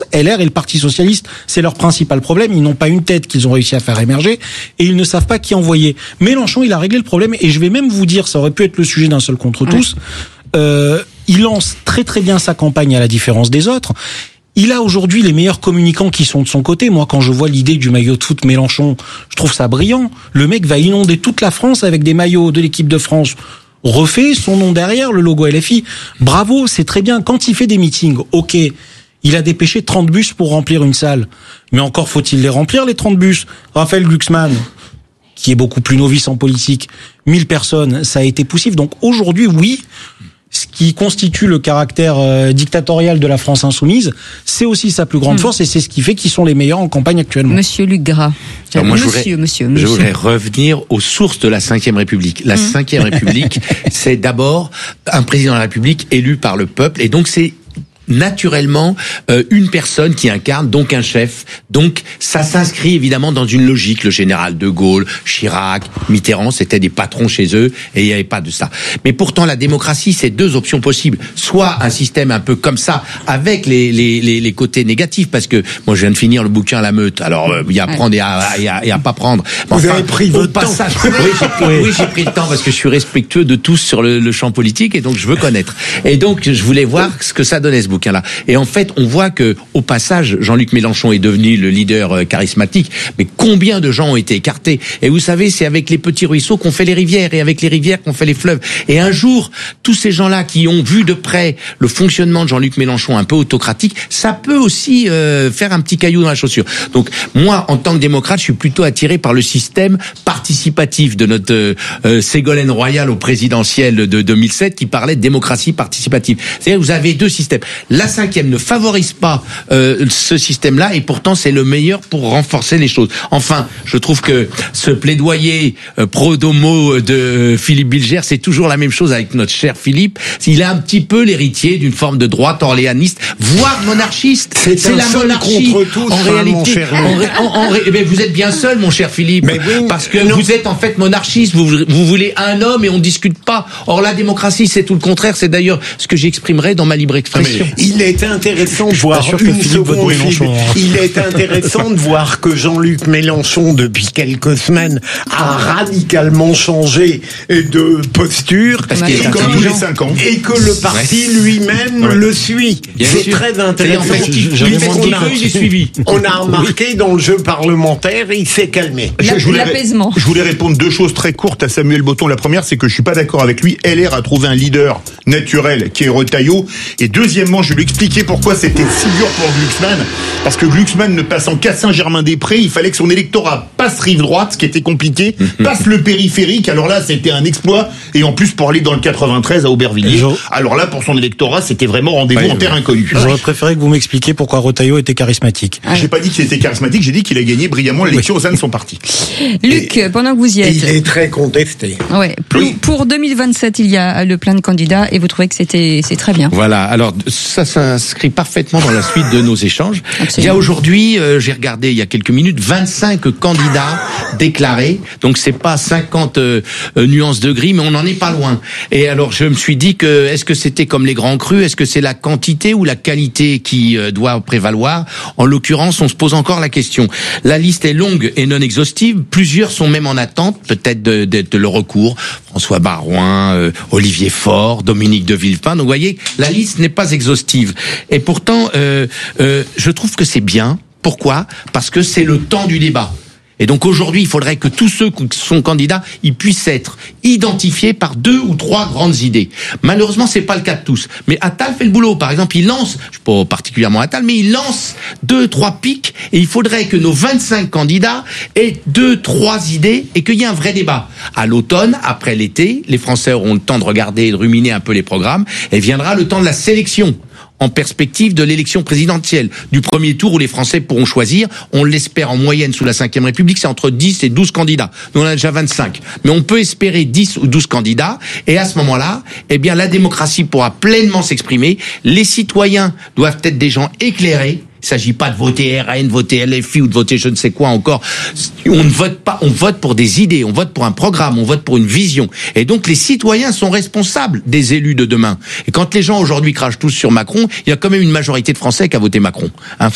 LR et le Parti Socialiste, c'est leur principal problème. Ils n'ont pas une tête qu'ils ont réussi à faire émerger et ils ne savent pas qui envoyer. Mélenchon, il a réglé le problème et je vais même vous dire, ça aurait pu être le sujet d'un seul contre tous. Il lance très très bien sa campagne à la différence des autres. Il a aujourd'hui les meilleurs communicants qui sont de son côté. Moi, quand je vois l'idée du maillot de foot Mélenchon, je trouve ça brillant. Le mec va inonder toute la France avec des maillots de l'équipe de France refait, son nom derrière, le logo LFI. Bravo, c'est très bien. Quand il fait des meetings, ok, il a dépêché 30 bus pour remplir une salle. Mais encore faut-il les remplir, les 30 bus. Raphaël Glucksmann, qui est beaucoup plus novice en politique, 1000 personnes, ça a été poussif. Donc aujourd'hui, oui, ce qui constitue le caractère dictatorial de la France insoumise, c'est aussi sa plus grande force et c'est ce qui fait qu'ils sont les meilleurs en campagne actuellement. Monsieur Luc Gras. Alors moi, je voudrais revenir aux sources de la Ve République. La Ve République, c'est d'abord un président de la République élu par le peuple et donc c'est naturellement une personne qui incarne donc un chef. Donc ça s'inscrit évidemment dans une logique. Le général de Gaulle, Chirac, Mitterrand, c'était des patrons chez eux et il n'y avait pas de ça. Mais pourtant la démocratie, c'est deux options possibles. Soit un système un peu comme ça avec les côtés négatifs, parce que moi je viens de finir le bouquin La Meute. Alors il y a à prendre et à pas prendre. Vous avez pris votre passage. Oui, j'ai pris le temps parce que je suis respectueux de tous sur le champ politique et donc je veux connaître. Et donc je voulais voir ce que ça donnait ce bouquin. Et en fait, on voit que, au passage, Jean-Luc Mélenchon est devenu le leader charismatique. Mais combien de gens ont été écartés? Et vous savez, c'est avec les petits ruisseaux qu'on fait les rivières, et avec les rivières qu'on fait les fleuves. Et un jour, tous ces gens-là qui ont vu de près le fonctionnement de Jean-Luc Mélenchon un peu autocratique, ça peut aussi faire un petit caillou dans la chaussure. Donc, moi, en tant que démocrate, je suis plutôt attiré par le système participatif de notre Ségolène Royal au présidentiel de 2007, qui parlait de démocratie participative. C'est-à-dire, vous avez deux systèmes. La Ve ne favorise pas ce système-là et pourtant c'est le meilleur pour renforcer les choses. Enfin, je trouve que ce plaidoyer pro-domo de Philippe Bilger, c'est toujours la même chose avec notre cher Philippe. Il est un petit peu l'héritier d'une forme de droite orléaniste, voire monarchiste. C'est la monarchie contre tous, en réalité. Mais vous êtes bien seul, mon cher Philippe, oui, parce que vous êtes en fait monarchiste. Vous voulez un homme et on discute pas. Or la démocratie, c'est tout le contraire. C'est d'ailleurs ce que j'exprimerai dans ma libre expression. Il est intéressant de voir il est intéressant de voir que Jean-Luc Mélenchon, depuis quelques semaines, a radicalement changé de posture et que le parti lui-même le suit. C'est très intéressant. On a remarqué dans le jeu parlementaire, il s'est calmé. L'apaisement. Je voulais répondre deux choses très courtes à Samuel Botton. La première, c'est que je suis pas d'accord avec lui. LR a trouvé un leader naturel qui est Retailleau. Et deuxièmement, je vais lui expliquer pourquoi c'était si dur pour Glucksmann. Parce que Glucksmann ne passant qu'à Saint-Germain-des-Prés, il fallait que son électorat passe rive droite, ce qui était compliqué, passe le périphérique. Alors là, c'était un exploit. Et en plus, pour aller dans le 93 à Aubervilliers. Alors là, pour son électorat, c'était vraiment rendez-vous en terre inconnue. J'aurais préféré que vous m'expliquiez pourquoi Retailleau était charismatique. J'ai pas dit qu'il était charismatique, j'ai dit qu'il a gagné brillamment l'élection au sein de son parti. Luc, pendant que vous y êtes. Il est très contesté. Ouais. Pour 2027, il y a le plein de candidats et vous trouvez que c'est très bien. Voilà. Alors, ça s'inscrit parfaitement dans la suite de nos échanges. Absolument. Il y a aujourd'hui, j'ai regardé il y a quelques minutes, 25 candidats déclarés. Donc c'est pas 50 nuances de gris, mais on n'en est pas loin. Et alors je me suis dit que est-ce que c'était comme les grands crus, est-ce que c'est la quantité ou la qualité qui doit prévaloir? En l'occurrence, on se pose encore la question. La liste est longue et non exhaustive. Plusieurs sont même en attente, peut-être de le recours. François Baroin, Olivier Faure, Dominique de Villepin. Donc vous voyez, la liste n'est pas exhaustive. Et pourtant, je trouve que c'est bien. Pourquoi? Parce que c'est le temps du débat. Et donc aujourd'hui, il faudrait que tous ceux qui sont candidats, ils puissent être identifiés par 2 ou 3 grandes idées. Malheureusement, c'est pas le cas de tous. Mais Attal fait le boulot. Par exemple, il lance, je suis pas particulièrement Attal, mais il lance 2-3 pics et il faudrait que nos 25 candidats aient 2-3 idées et qu'il y ait un vrai débat. À l'automne, après l'été, les Français auront le temps de regarder et de ruminer un peu les programmes et viendra le temps de la sélection. En perspective de l'élection présidentielle, du premier tour où les Français pourront choisir. On l'espère en moyenne sous la Ve République, c'est entre 10 et 12 candidats. Nous, on a déjà 25. Mais on peut espérer 10 ou 12 candidats. Et à ce moment-là, eh bien, la démocratie pourra pleinement s'exprimer. Les citoyens doivent être des gens éclairés. Il ne s'agit pas de voter RN, voter LFI ou de voter je ne sais quoi encore. On ne vote pas, on vote pour des idées, on vote pour un programme, on vote pour une vision. Et donc les citoyens sont responsables des élus de demain. Et quand les gens aujourd'hui crachent tous sur Macron, il y a quand même une majorité de Français qui a voté Macron.